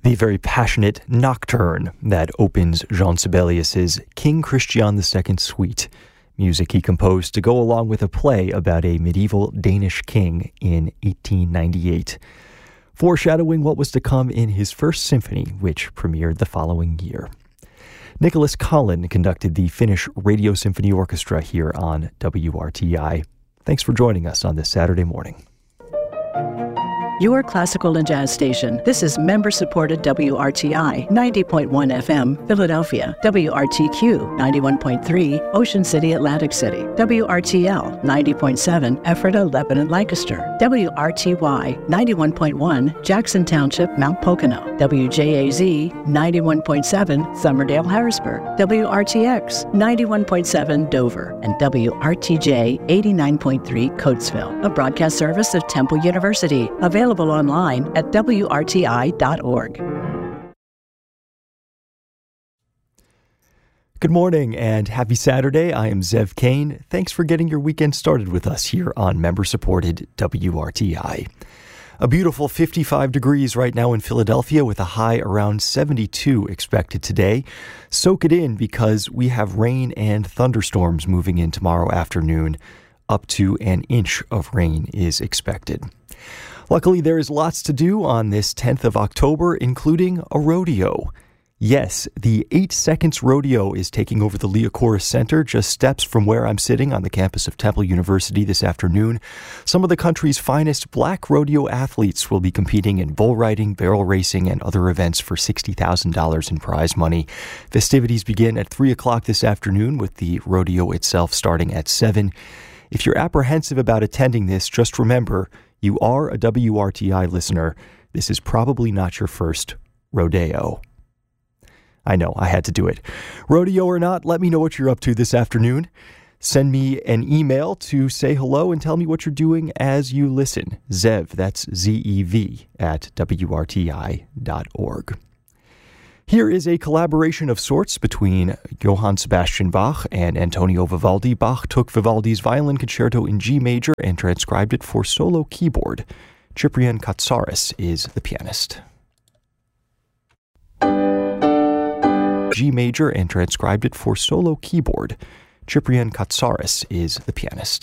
The very passionate Nocturne that opens Jean Sibelius's King Christian II Suite, music he composed to go along with a play about a medieval Danish king in 1898, foreshadowing what was to come in his first symphony, which premiered the following year. Nicholas Collin conducted the Finnish Radio Symphony Orchestra here on WRTI. Thanks for joining us on this Saturday morning. Your classical and jazz station. This is member-supported WRTI 90.1 FM, Philadelphia, WRTQ 91.3, Ocean City, Atlantic City, WRTL 90.7, Ephrata, Lebanon, Lancaster, WRTY 91.1, Jackson Township, Mount Pocono, WJAZ 91.7, Somerdale, Harrisburg, WRTX 91.7, Dover, and WRTJ 89.3, Coatesville, a broadcast service of Temple University, available online at WRTI.org. Good morning and happy Saturday. I am Zev Kane. Thanks for getting your weekend started with us here on member-supported WRTI. A beautiful 55 degrees right now in Philadelphia with a high around 72 expected today. Soak it in because we have rain and thunderstorms moving in tomorrow afternoon. Up to an inch of rain is expected. Luckily, there is lots to do on this 10th of October, including a rodeo. Yes, the 8 Seconds Rodeo is taking over the Liacouras Center, just steps from where I'm sitting on the campus of Temple University this afternoon. Some of the country's finest black rodeo athletes will be competing in bull riding, barrel racing, and other events for $60,000 in prize money. Festivities begin at 3 o'clock this afternoon, with the rodeo itself starting at 7. If you're apprehensive about attending this, just remember, you are a WRTI listener. This is probably not your first rodeo. I know, I had to do it. Rodeo or not, let me know what you're up to this afternoon. Send me an email to say hello and tell me what you're doing as you listen. Zev, that's Z-E-V, at WRTI.org. Here is a collaboration of sorts between Johann Sebastian Bach and Antonio Vivaldi. Bach took Vivaldi's Violin Concerto in G major and transcribed it for solo keyboard. Cyprian Katsaris is the pianist. G major and transcribed it for solo keyboard. Cyprian Katsaris is the pianist.